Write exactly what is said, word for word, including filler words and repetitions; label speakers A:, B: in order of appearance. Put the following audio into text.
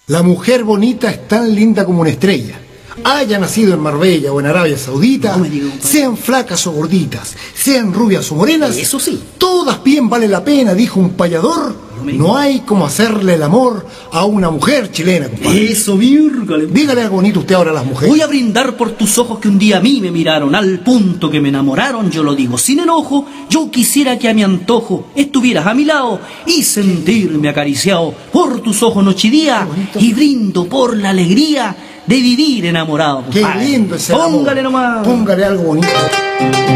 A: La mujer bonita es tan linda como una estrella. Haya nacido en Marbella o en Arabia Saudita,
B: No me diga, compadre.
A: sean flacas o gorditas, sean rubias o morenas,
B: Eso sí.
A: todas bien vale la pena, dijo un payador.
B: No me diga.
A: No hay como hacerle el amor a una mujer chilena, compadre.
B: Eso, miércoles.
A: Dígale algo bonito usted ahora a las mujeres.
B: Voy a brindar por tus ojos que un día a mí me miraron, al punto que me enamoraron, yo lo digo sin enojo. Yo quisiera que a mi antojo estuvieras a mi lado y sentirme acariciado por tus ojos noche y día, y brindo por la alegría de vivir enamorado.
A: Qué
B: compadre.
A: lindo ese amor.
B: Póngale nomás.
A: Póngale algo bonito.